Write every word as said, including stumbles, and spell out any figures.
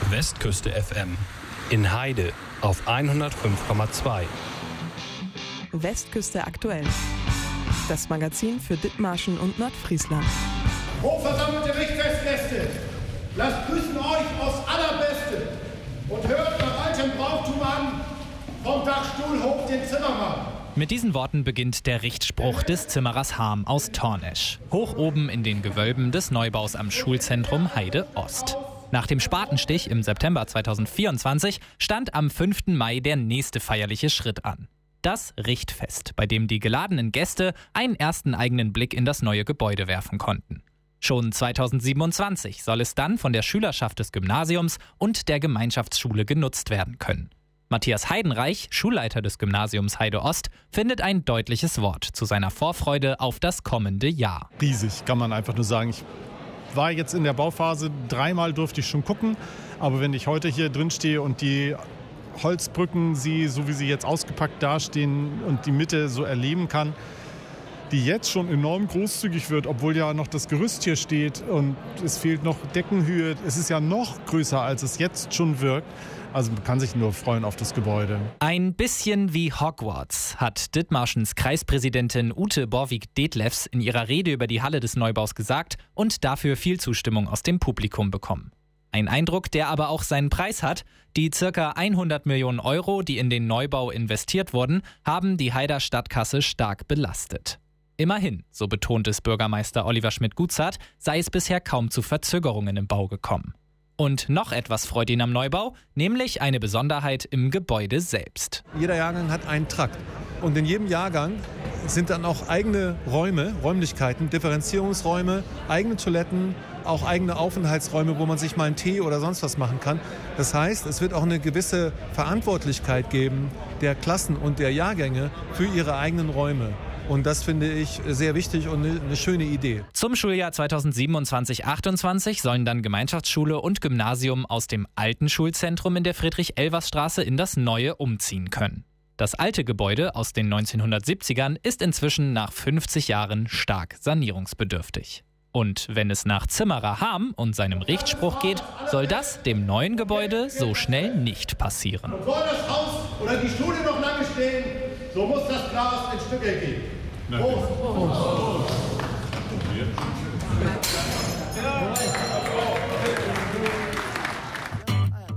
Westküste F M. In Heide auf hundertfünf Komma zwei. Westküste aktuell. Das Magazin für Dithmarschen und Nordfriesland. Hochversammelte Richtfestgäste, lasst grüßen euch aufs Allerbeste und hört nach altem Brauchtum an, vom Dachstuhl hoch den Zimmermann. Mit diesen Worten beginnt der Richtspruch des Zimmerers Harm aus Tornesch. Hoch oben in den Gewölben des Neubaus am Schulzentrum Heide Ost. Nach dem Spatenstich im September zweitausendvierundzwanzig stand am fünften Mai der nächste feierliche Schritt an. Das Richtfest, bei dem die geladenen Gäste einen ersten eigenen Blick in das neue Gebäude werfen konnten. Schon zweitausendsiebenundzwanzig soll es dann von der Schülerschaft des Gymnasiums und der Gemeinschaftsschule genutzt werden können. Matthias Heidenreich, Schulleiter des Gymnasiums Heide Ost, findet ein deutliches Wort zu seiner Vorfreude auf das kommende Jahr. Riesig, kann man einfach nur sagen. Ich war jetzt in der Bauphase, dreimal durfte ich schon gucken, aber wenn ich heute hier drin stehe und die Holzbrücken sehe, so wie sie jetzt ausgepackt dastehen und die Mitte so erleben kann, die jetzt schon enorm großzügig wird, obwohl ja noch das Gerüst hier steht und es fehlt noch Deckenhöhe. Es ist ja noch größer, als es jetzt schon wirkt. Also man kann sich nur freuen auf das Gebäude. Ein bisschen wie Hogwarts, hat Dithmarschens Kreispräsidentin Ute Borwig-Detlefs in ihrer Rede über die Halle des Neubaus gesagt und dafür viel Zustimmung aus dem Publikum bekommen. Ein Eindruck, der aber auch seinen Preis hat. Die ca. hundert Millionen Euro, die in den Neubau investiert wurden, haben die Heider Stadtkasse stark belastet. Immerhin, so betont es Bürgermeister Oliver Schmidt-Gutzart, sei es bisher kaum zu Verzögerungen im Bau gekommen. Und noch etwas freut ihn am Neubau, nämlich eine Besonderheit im Gebäude selbst. Jeder Jahrgang hat einen Trakt und in jedem Jahrgang sind dann auch eigene Räume, Räumlichkeiten, Differenzierungsräume, eigene Toiletten, auch eigene Aufenthaltsräume, wo man sich mal einen Tee oder sonst was machen kann. Das heißt, es wird auch eine gewisse Verantwortlichkeit geben der Klassen und der Jahrgänge für ihre eigenen Räume. Und das finde ich sehr wichtig und eine schöne Idee. Zum Schuljahr zweitausendsiebenundzwanzig achtundzwanzig sollen dann Gemeinschaftsschule und Gymnasium aus dem alten Schulzentrum in der Friedrich-Elvers-Straße in das neue umziehen können. Das alte Gebäude aus den neunzehnhundertsiebzigern ist inzwischen nach fünfzig Jahren stark sanierungsbedürftig. Und wenn es nach Zimmerer Harm und seinem Richtspruch geht, soll das dem neuen Gebäude so schnell nicht passieren. Und soll das Haus oder die Schule noch lange stehen, so muss das Glas in Stücke gehen. Prost. Prost. Prost.